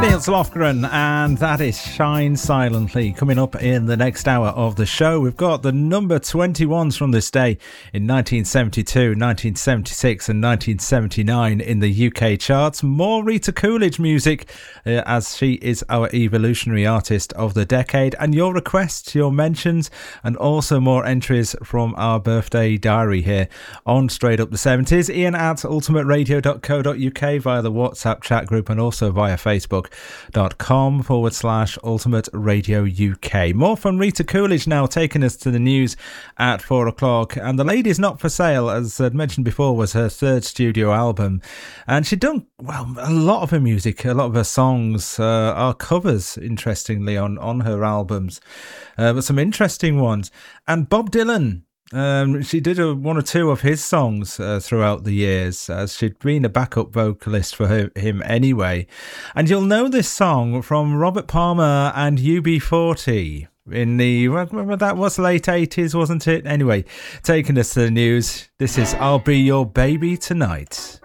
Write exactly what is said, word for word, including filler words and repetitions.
Niels Lofgren, and that is Shine Silently. Coming up in the next hour of the show, we've got the number twenty-ones from this day in nineteen seventy-two, nineteen seventy-six and nineteen seventy-nine in the U K charts. More Rita Coolidge music, uh, as she is our evolutionary artist of the decade, and your requests, your mentions, and also more entries from our birthday diary here on Straight Up the seventies. Ian at ultimate radio dot co dot uk via the WhatsApp chat group, and also via Facebook dot com forward slash ultimate radio UK. More from Rita Coolidge now, taking us to the news at four o'clock. And The Lady's Not For Sale, as I'd mentioned before, was her third studio album, and she'd done, well, a lot of her music, a lot of her songs uh, are covers, interestingly, on, on her albums, uh, but some interesting ones. And Bob Dylan, Um, she did a, one or two of his songs uh, throughout the years, as she'd been a backup vocalist for her, him anyway. And you'll know this song from Robert Palmer and U B forty in the, well, that was late eighties, wasn't it? Anyway, taking us to the news, this is I'll Be Your Baby Tonight.